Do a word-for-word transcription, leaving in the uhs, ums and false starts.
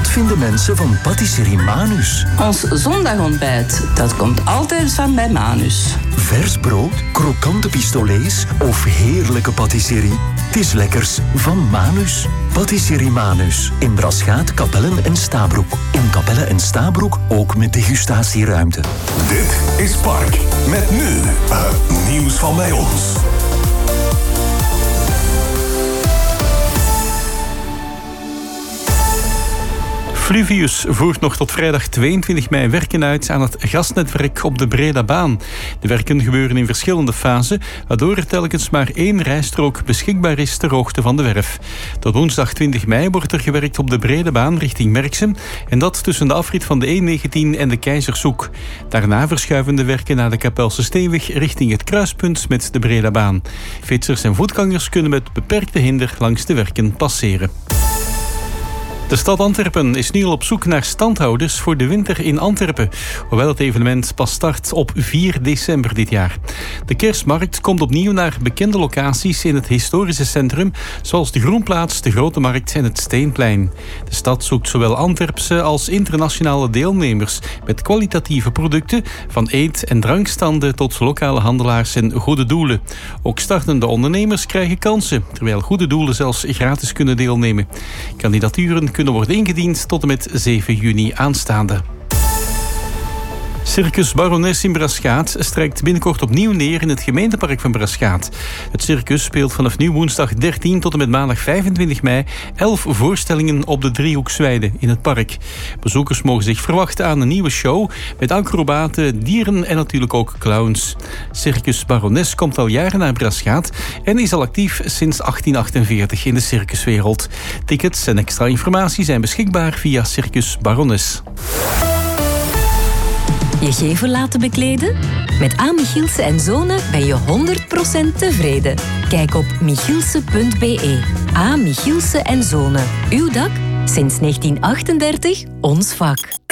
Wat vinden mensen van patisserie Manus? Ons zondagontbijt, dat komt altijd van bij Manus. Vers brood, krokante pistolets of heerlijke patisserie? Het is lekkers van Manus. Patisserie Manus. In Braschaat, Capelle en Stabroek. In Capelle en Stabroek ook met degustatieruimte. Dit is Park. Met nu het nieuws van bij ons. Fluvius voert nog tot vrijdag tweeëntwintig mei werken uit aan het gasnetwerk op de Bredabaan. De werken gebeuren in verschillende fasen, waardoor er telkens maar één rijstrook beschikbaar is ter hoogte van de werf. Tot woensdag twintig mei wordt er gewerkt op de Bredabaan richting Merksem en dat tussen de afrit van de E negentien en de Keizershoek. Daarna verschuiven de werken naar de Kapelse Steenweg richting het kruispunt met de Bredabaan. Fietsers en voetgangers kunnen met beperkte hinder langs de werken passeren. De stad Antwerpen is nu al op zoek naar standhouders voor de winter in Antwerpen, hoewel het evenement pas start op vier december dit jaar. De kerstmarkt komt opnieuw naar bekende locaties in het historische centrum, zoals de Groenplaats, de Grote Markt en het Steenplein. De stad zoekt zowel Antwerpse als internationale deelnemers met kwalitatieve producten, van eet- en drankstanden tot lokale handelaars en goede doelen. Ook startende ondernemers krijgen kansen, terwijl goede doelen zelfs gratis kunnen deelnemen. Kandidaturen kunnen worden ingediend tot en met zeven juni aanstaande. Circus Baroness in Braschaat strijkt binnenkort opnieuw neer in het gemeentepark van Braschaat. Het circus speelt vanaf nu woensdag dertien tot en met maandag vijfentwintig mei elf voorstellingen op de Driehoeksweide in het park. Bezoekers mogen zich verwachten aan een nieuwe show met acrobaten, dieren en natuurlijk ook clowns. Circus Baroness komt al jaren naar Braschaat en is al actief sinds achttien achtenveertig in de circuswereld. Tickets en extra informatie zijn beschikbaar via Circus Baroness. Je gevel laten bekleden? Met A. Michielse en Zonen ben je honderd procent tevreden. Kijk op michielse punt b e. A. Michielse en Zonen. Uw dak? Sinds negentien achtendertig ons vak.